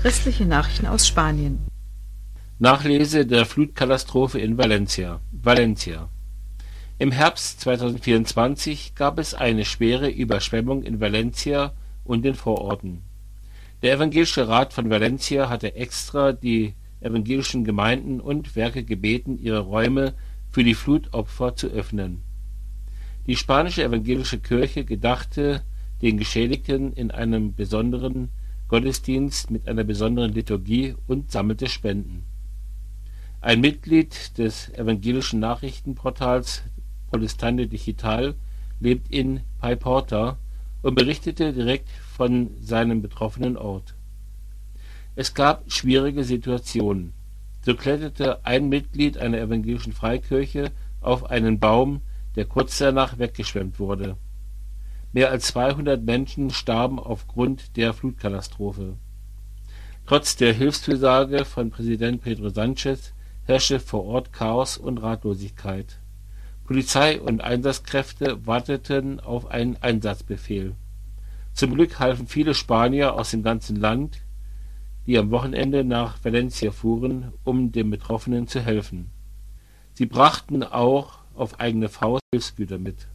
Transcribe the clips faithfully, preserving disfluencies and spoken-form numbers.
Christliche Nachrichten aus Spanien. Nachlese der Flutkatastrophe in Valencia. Valencia. Im Herbst zweitausendvierundzwanzig gab es eine schwere Überschwemmung in Valencia und den Vororten. Der Evangelische Rat von Valencia hatte extra die evangelischen Gemeinden und Werke gebeten, ihre Räume für die Flutopfer zu öffnen. Die spanische evangelische Kirche gedachte den Geschädigten in einem besonderen Gottesdienst mit einer besonderen Liturgie und sammelte Spenden. Ein Mitglied des evangelischen Nachrichtenportals Protestante Digital lebt in Paiporta und berichtete direkt von seinem betroffenen Ort. Es gab schwierige Situationen. So kletterte ein Mitglied einer evangelischen Freikirche auf einen Baum, der kurz danach weggeschwemmt wurde. Mehr als zweihundert Menschen starben aufgrund der Flutkatastrophe. Trotz der Hilfszusage von Präsident Pedro Sánchez herrschte vor Ort Chaos und Ratlosigkeit. Polizei und Einsatzkräfte warteten auf einen Einsatzbefehl. Zum Glück halfen viele Spanier aus dem ganzen Land, die am Wochenende nach Valencia fuhren, um den Betroffenen zu helfen. Sie brachten auch auf eigene Faust Hilfsgüter mit.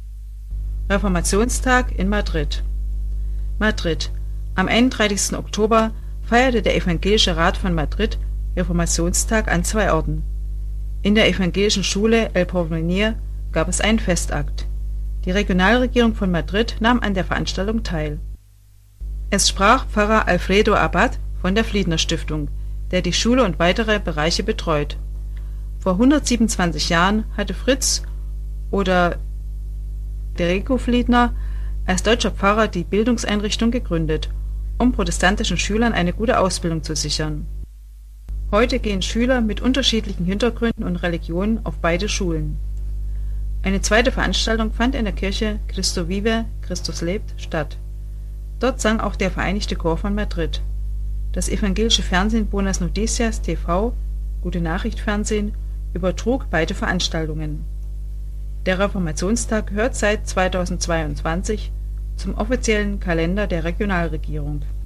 Reformationstag in Madrid. Madrid. Am einunddreißigsten Oktober feierte der Evangelische Rat von Madrid Reformationstag an zwei Orten. In der evangelischen Schule El Porvenir gab es einen Festakt. Die Regionalregierung von Madrid nahm an der Veranstaltung teil. Es sprach Pfarrer Alfredo Abad von der Fliedner Stiftung, der die Schule und weitere Bereiche betreut. Vor hundertsiebenundzwanzig Jahren hatte Fritz oder Federico Fliedner als deutscher Pfarrer die Bildungseinrichtung gegründet, um protestantischen Schülern eine gute Ausbildung zu sichern. Heute gehen Schüler mit unterschiedlichen Hintergründen und Religionen auf beide Schulen. Eine zweite Veranstaltung fand in der Kirche Cristo Vive, Christus lebt, statt. Dort sang auch der Vereinigte Chor von Madrid. Das evangelische Fernsehen Buenas Noticias T V, Gute Nachricht Fernsehen, übertrug beide Veranstaltungen. Der Reformationstag gehört seit zweitausendzweiundzwanzig zum offiziellen Kalender der Regionalregierung.